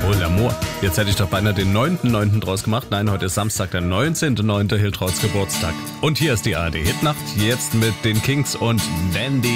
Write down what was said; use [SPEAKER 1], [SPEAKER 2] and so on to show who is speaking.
[SPEAKER 1] Oh, L'amour. Jetzt hätte ich doch beinahe den 9.9. draus gemacht. Nein, heute ist Samstag, der 19.9. Hiltrauts Geburtstag. Und hier ist die ARD Hitnacht, jetzt mit den Kings und Dandy.